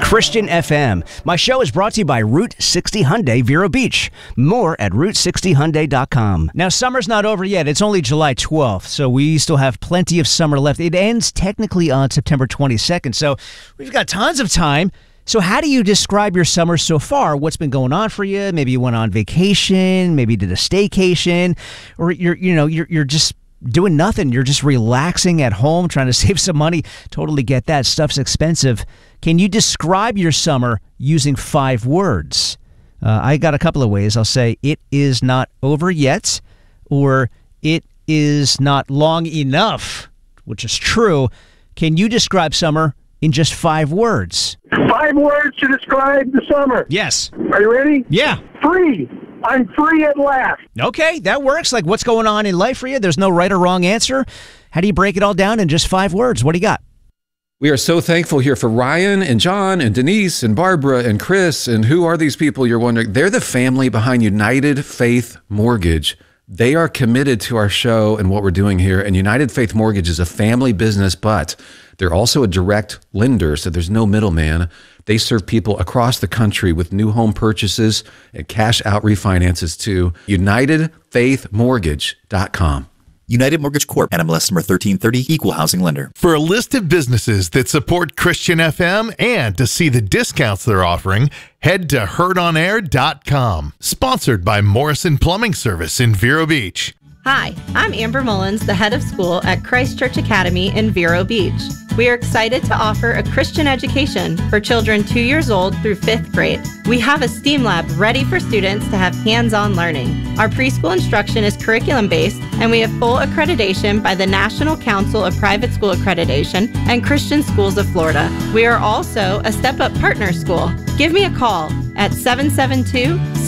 Christian FM. My show is brought to you by Route 60 Hyundai Vero Beach. More at Route60Hyundai.com. Now, summer's not over yet. It's only July 12th, so we still have plenty of summer left. It ends technically on September 22nd, so we've got tons of time. So how do you describe your summer so far? What's been going on for you? Maybe you went on vacation, maybe did a staycation, or you're just doing nothing. You're just relaxing at home, trying to save some money. Totally get that. Stuff's expensive. Can you describe your summer using 5 words? I got a couple of ways. I'll say it is not over yet, or it is not long enough, which is true. Can you describe summer in just 5 words? 5 words to describe the summer. Yes. Are you ready? Yeah. Free. I'm free at last. Okay, that works. Like, what's going on in life for you? There's no right or wrong answer. How do you break it all down in just 5 words? What do you got? We are so thankful here for Ryan and John and Denise and Barbara and Chris. And who are these people, you're wondering? They're the family behind United Faith Mortgage. They are committed to our show and what we're doing here. And United Faith Mortgage is a family business, but they're also a direct lender, so there's no middleman. They serve people across the country with new home purchases and cash out refinances too. UnitedFaithMortgage.com. United Mortgage Corp. NMLS number 1330, Equal Housing Lender. For a list of businesses that support Christian FM and to see the discounts they're offering, head to heardonair.com. Sponsored by Morrison Plumbing Service in Vero Beach. Hi, I'm Amber Mullins, the head of school at Christ Church Academy in Vero Beach. We are excited to offer a Christian education for children 2 years old through 5th grade. We have a STEAM lab ready for students to have hands-on learning. Our preschool instruction is curriculum-based, and we have full accreditation by the National Council of Private School Accreditation and Christian Schools of Florida. We are also a Step Up Partner School. Give me a call at 772